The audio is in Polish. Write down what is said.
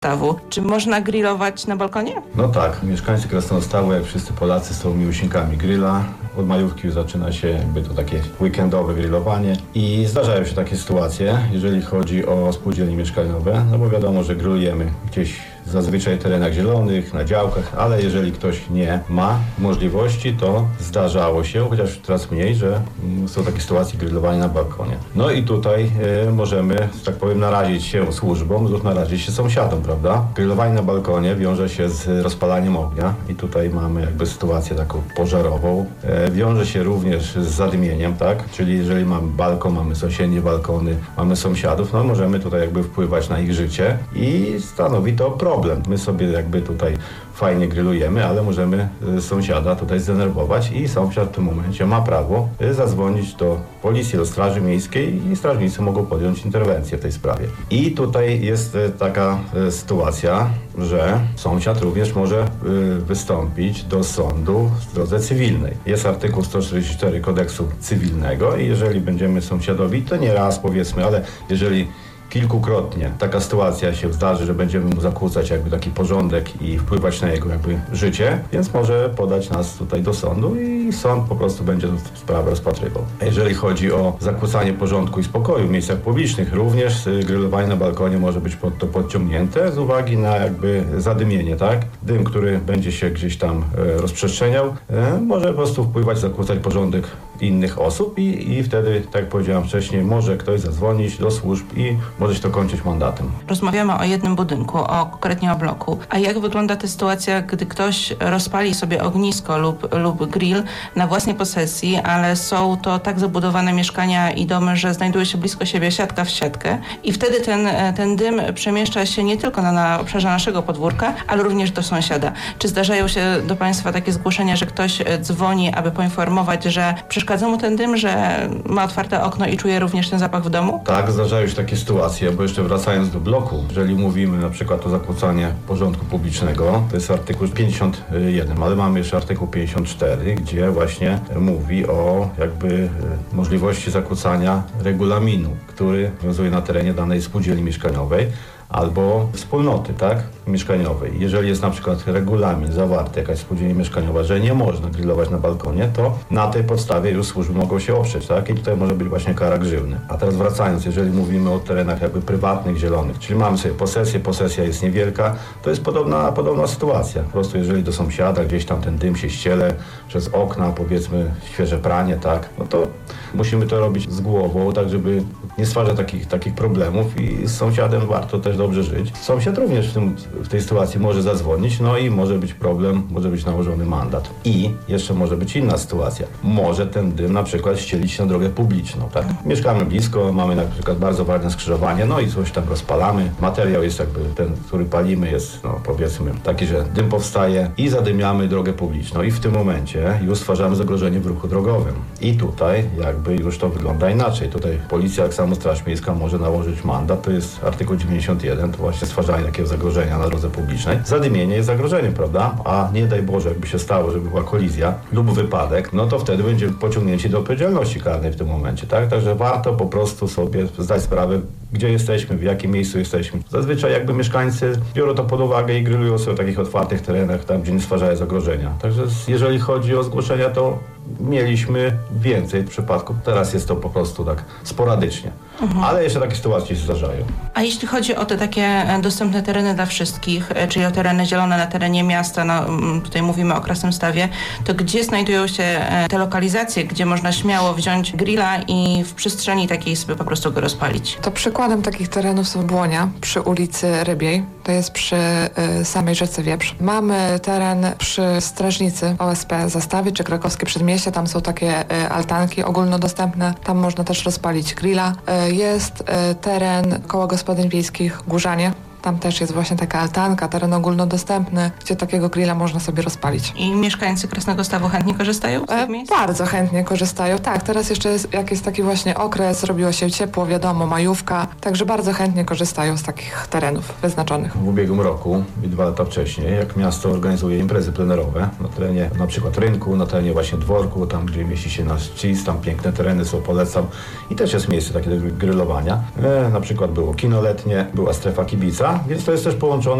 Krasnostawu. Czy można grillować na balkonie? No tak, mieszkańcy Krasnostawu, jak wszyscy Polacy, są miłośnikami grilla. Od majówki już zaczyna się jakby to takie weekendowe grillowanie i zdarzają się takie sytuacje, jeżeli chodzi o spółdzielnie mieszkaniowe, no bo wiadomo, że grillujemy gdzieś zazwyczaj w terenach zielonych, na działkach, ale jeżeli ktoś nie ma możliwości, to zdarzało się, chociaż teraz mniej, że są takie sytuacje grillowania na balkonie. No i tutaj możemy, że tak powiem, narazić się służbom lub narazić się sąsiadom, prawda? Grillowanie na balkonie wiąże się z rozpalaniem ognia i tutaj mamy jakby sytuację taką pożarową. Wiąże się również z zadymieniem, tak? Czyli jeżeli mamy balkon, mamy sąsiednie balkony, mamy sąsiadów, no możemy tutaj jakby wpływać na ich życie i stanowi to problem. My sobie jakby tutaj fajnie grillujemy, ale możemy sąsiada tutaj zdenerwować i sąsiad w tym momencie ma prawo zadzwonić do policji, do straży miejskiej i strażnicy mogą podjąć interwencję w tej sprawie. I tutaj jest taka sytuacja, że sąsiad również może wystąpić do sądu w drodze cywilnej. Jest artykuł 144 kodeksu cywilnego i jeżeli będziemy sąsiadowi, to nie raz powiedzmy, ale jeżeli kilkukrotnie taka sytuacja się zdarzy, że będziemy mu zakłócać jakby taki porządek i wpływać na jego jakby życie, więc może podać nas tutaj do sądu i sąd po prostu będzie tę sprawę rozpatrywał. A jeżeli chodzi o zakłócanie porządku i spokoju w miejscach publicznych, również grillowanie na balkonie może być pod to podciągnięte z uwagi na jakby zadymienie, tak? Dym, który będzie się gdzieś tam rozprzestrzeniał, może po prostu wpływać, zakłócać porządek innych osób i wtedy, tak jak powiedziałem wcześniej, może ktoś zadzwonić do służb i może się to kończyć mandatem. Rozmawiamy o jednym budynku, konkretnie o bloku. A jak wygląda ta sytuacja, gdy ktoś rozpali sobie ognisko lub grill na własnej posesji, ale są to tak zabudowane mieszkania i domy, że znajduje się blisko siebie siatka w siatkę i wtedy ten dym przemieszcza się nie tylko na obszarze naszego podwórka, ale również do sąsiada. Czy zdarzają się do Państwa takie zgłoszenia, że ktoś dzwoni, aby poinformować, że przeszkadza mu ten dym, że ma otwarte okno i czuje również ten zapach w domu? Tak, zdarzają się takie sytuacje, bo jeszcze wracając do bloku, jeżeli mówimy na przykład o zakłócanie porządku publicznego, to jest artykuł 51, ale mamy jeszcze artykuł 54, gdzie właśnie mówi o jakby możliwości zakłócania regulaminu, który obowiązuje na terenie danej spółdzielni mieszkaniowej albo wspólnoty, tak, mieszkaniowej. Jeżeli jest na przykład regulamin zawarty, jakaś spółdzielnia mieszkaniowa, że nie można grillować na balkonie, to na tej podstawie już służby mogą się oprzeć, tak, i tutaj może być właśnie kara grzywny. A teraz wracając, jeżeli mówimy o terenach jakby prywatnych, zielonych, czyli mamy sobie posesja jest niewielka, to jest podobna sytuacja. Po prostu jeżeli do sąsiada gdzieś tam ten dym się ściele przez okna, powiedzmy świeże pranie, tak, no to musimy to robić z głową, tak żeby nie stwarzać takich problemów i z sąsiadem warto też dobrze żyć. Sąsiad również w tej sytuacji może zadzwonić, no i może być problem, może być nałożony mandat. I jeszcze może być inna sytuacja. Może ten dym na przykład ścielić się na drogę publiczną, tak? Mieszkamy blisko, mamy na przykład bardzo ważne skrzyżowanie, no i coś tam rozpalamy. Materiał jest jakby ten, który palimy jest, no powiedzmy, taki, że dym powstaje i zadymiamy drogę publiczną. I w tym momencie już stwarzamy zagrożenie w ruchu drogowym. I tutaj jakby już to wygląda inaczej. Tutaj policja, jak samo Straż Miejska może nałożyć mandat, to jest artykuł 91, to właśnie stwarzanie takiego zagrożenia na drodze publicznej. Zadymienie jest zagrożeniem, prawda? A nie daj Boże, jakby się stało, żeby była kolizja lub wypadek, no to wtedy będziemy pociągnięci do odpowiedzialności karnej w tym momencie, tak? Także warto po prostu sobie zdać sprawę, gdzie jesteśmy, w jakim miejscu jesteśmy. Zazwyczaj jakby mieszkańcy biorą to pod uwagę i grillują sobie w takich otwartych terenach, tam gdzie nie stwarzają zagrożenia. Także jeżeli chodzi o zgłoszenia, to mieliśmy więcej przypadków. Teraz jest to po prostu tak sporadycznie. Ale jeszcze takie sytuacje się zdarzają. A jeśli chodzi o te takie dostępne tereny dla wszystkich, czyli o tereny zielone na terenie miasta, no tutaj mówimy o Krasnostawie, to gdzie znajdują się te lokalizacje, gdzie można śmiało wziąć grilla i w przestrzeni takiej sobie po prostu go rozpalić? To przykładem takich terenów są Błonia przy ulicy Rybiej. To jest przy samej rzece Wieprz. Mamy teren przy strażnicy OSP Zastawy czy Krakowskie Przedmieście. Tam są takie altanki ogólnodostępne. Tam można też rozpalić grilla. Jest teren Koła Gospodyń Wiejskich Górzanie. Tam też jest właśnie taka altanka, teren ogólnodostępny, gdzie takiego grilla można sobie rozpalić. I mieszkańcy Krasnego chętnie korzystają z tych miejsc? Bardzo chętnie korzystają. Tak, teraz jeszcze jak jest taki właśnie okres, robiło się ciepło, wiadomo, majówka, także bardzo chętnie korzystają z takich terenów wyznaczonych. W ubiegłym roku i 2 lata wcześniej, jak miasto organizuje imprezy plenerowe na terenie na przykład rynku, na terenie właśnie dworku, tam gdzie mieści się nasz CIS, tam piękne tereny są, polecam. I też jest miejsce takie do grillowania. Na przykład było kino letnie, była strefa kibica, więc to jest też połączone